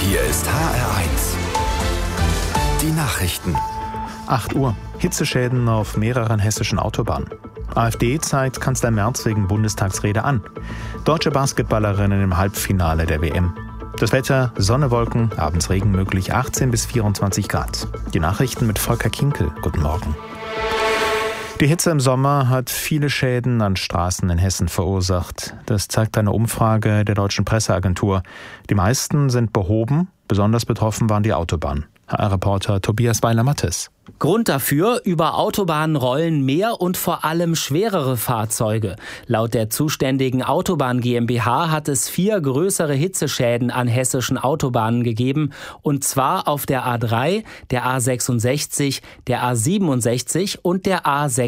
Hier ist HR1. Die Nachrichten. 8 Uhr. Hitzeschäden auf mehreren hessischen Autobahnen. AfD zeigt Kanzler Merz wegen Bundestagsrede an. Deutsche Basketballerinnen im Halbfinale der WM. Das Wetter, Sonne, Wolken, abends Regen möglich, 18 bis 24 Grad. Die Nachrichten mit Volker Kinkel. Guten Morgen. Die Hitze im Sommer hat viele Schäden an Straßen in Hessen verursacht. Das zeigt eine Umfrage der Deutschen Presseagentur. Die meisten sind behoben, besonders betroffen waren die Autobahnen. HR-Reporter Tobias Weiler-Mattes. Grund dafür: über Autobahnen rollen mehr und vor allem schwerere Fahrzeuge. Laut der zuständigen Autobahn GmbH hat es 4 größere Hitzeschäden an hessischen Autobahnen gegeben. Und zwar auf der A3, der A66, der A67 und der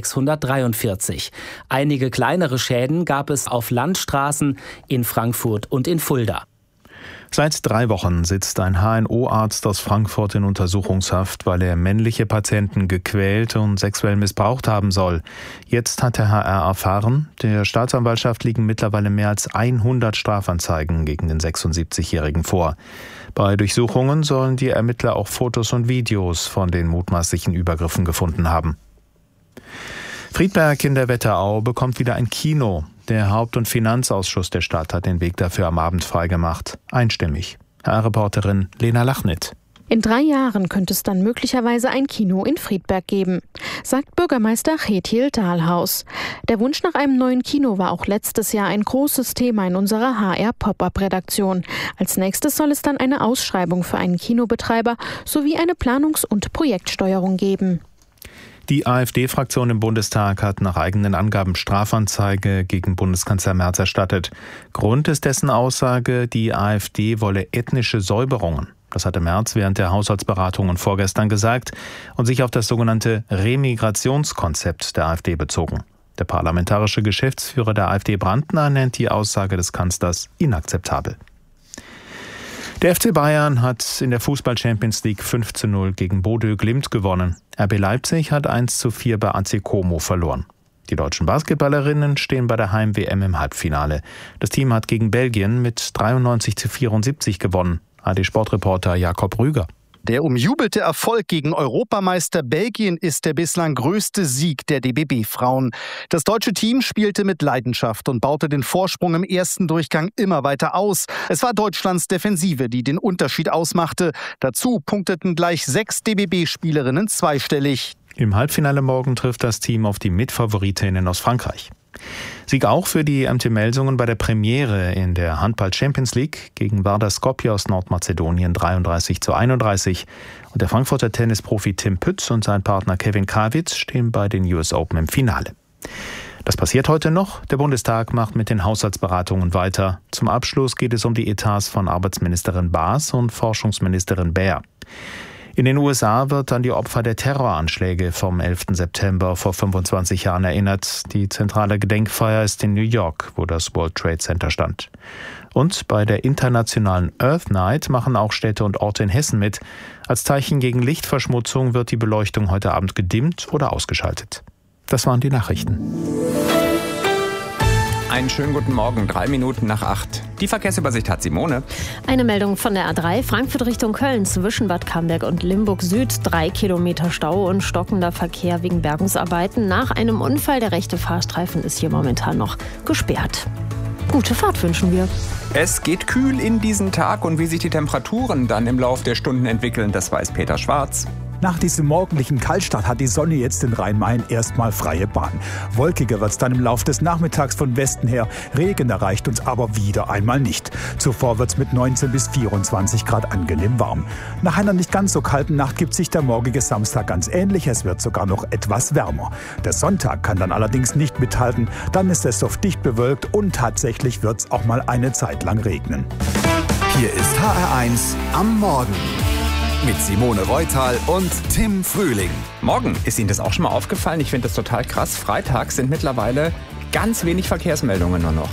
A643. Einige kleinere Schäden gab es auf Landstraßen in Frankfurt und in Fulda. Seit 3 Wochen sitzt ein HNO-Arzt aus Frankfurt in Untersuchungshaft, weil er männliche Patienten gequält und sexuell missbraucht haben soll. Jetzt hat der HR erfahren, der Staatsanwaltschaft liegen mittlerweile mehr als 100 Strafanzeigen gegen den 76-Jährigen vor. Bei Durchsuchungen sollen die Ermittler auch Fotos und Videos von den mutmaßlichen Übergriffen gefunden haben. Friedberg in der Wetterau bekommt wieder ein Kino. Der Haupt- und Finanzausschuss der Stadt hat den Weg dafür am Abend freigemacht. Einstimmig. HR-Reporterin Lena Lachnit. In 3 Jahren könnte es dann möglicherweise ein Kino in Friedberg geben, sagt Bürgermeister Kjetil Dahlhaus. Der Wunsch nach einem neuen Kino war auch letztes Jahr ein großes Thema in unserer HR-Pop-Up-Redaktion. Als nächstes soll es dann eine Ausschreibung für einen Kinobetreiber sowie eine Planungs- und Projektsteuerung geben. Die AfD-Fraktion im Bundestag hat nach eigenen Angaben Strafanzeige gegen Bundeskanzler Merz erstattet. Grund ist dessen Aussage, die AfD wolle ethnische Säuberungen. Das hatte Merz während der Haushaltsberatungen vorgestern gesagt und sich auf das sogenannte Remigrationskonzept der AfD bezogen. Der parlamentarische Geschäftsführer der AfD Brandner nennt die Aussage des Kanzlers inakzeptabel. Der FC Bayern hat in der Fußball-Champions League 5:0 gegen Bodø Glimt gewonnen. RB Leipzig hat 1:4 bei AC Como verloren. Die deutschen Basketballerinnen stehen bei der Heim-WM im Halbfinale. Das Team hat gegen Belgien mit 93:74 gewonnen. AD-Sportreporter Jakob Rüger. Der umjubelte Erfolg gegen Europameister Belgien ist der bislang größte Sieg der DBB-Frauen. Das deutsche Team spielte mit Leidenschaft und baute den Vorsprung im ersten Durchgang immer weiter aus. Es war Deutschlands Defensive, die den Unterschied ausmachte. Dazu punkteten gleich 6 DBB-Spielerinnen zweistellig. Im Halbfinale morgen trifft das Team auf die Mitfavoritinnen aus Frankreich. Sieg auch für die MT Melsungen bei der Premiere in der Handball-Champions League gegen Vardar Skopje aus Nordmazedonien 33:31. Und der Frankfurter Tennisprofi Tim Pütz und sein Partner Kevin Krawitz stehen bei den US Open im Finale. Das passiert heute noch. Der Bundestag macht mit den Haushaltsberatungen weiter. Zum Abschluss geht es um die Etats von Arbeitsministerin Baas und Forschungsministerin Baer. In den USA wird an die Opfer der Terroranschläge vom 11. September vor 25 Jahren erinnert. Die zentrale Gedenkfeier ist in New York, wo das World Trade Center stand. Und bei der internationalen Earth Night machen auch Städte und Orte in Hessen mit. Als Zeichen gegen Lichtverschmutzung wird die Beleuchtung heute Abend gedimmt oder ausgeschaltet. Das waren die Nachrichten. Einen schönen guten Morgen, 3 Minuten nach 8. Die Verkehrsübersicht hat Simone. Eine Meldung von der A3, Frankfurt Richtung Köln, zwischen Bad Camberg und Limburg Süd. 3 Kilometer Stau und stockender Verkehr wegen Bergungsarbeiten. Nach einem Unfall, der rechte Fahrstreifen ist hier momentan noch gesperrt. Gute Fahrt wünschen wir. Es geht kühl in diesen Tag und wie sich die Temperaturen dann im Lauf der Stunden entwickeln, das weiß Peter Schwarz. Nach diesem morgendlichen Kaltstart hat die Sonne jetzt in Rhein-Main erstmal freie Bahn. Wolkiger wird es dann im Laufe des Nachmittags von Westen her. Regen erreicht uns aber wieder einmal nicht. Zuvor wird es mit 19 bis 24 Grad angenehm warm. Nach einer nicht ganz so kalten Nacht gibt sich der morgige Samstag ganz ähnlich. Es wird sogar noch etwas wärmer. Der Sonntag kann dann allerdings nicht mithalten. Dann ist es oft dicht bewölkt und tatsächlich wird es auch mal eine Zeit lang regnen. Hier ist HR1 am Morgen. Mit Simone Reutal und Tim Frühling. Morgen, ist Ihnen das auch schon mal aufgefallen? Ich finde das total krass. Freitags sind mittlerweile ganz wenig Verkehrsmeldungen nur noch.